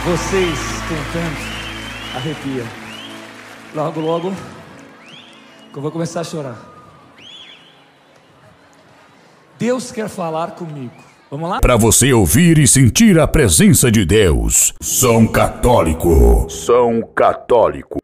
Vocês cantando, arrepia. Logo que eu vou começar a chorar. Deus quer falar comigo. Vamos lá? Para você ouvir e sentir a presença de Deus. São Católico.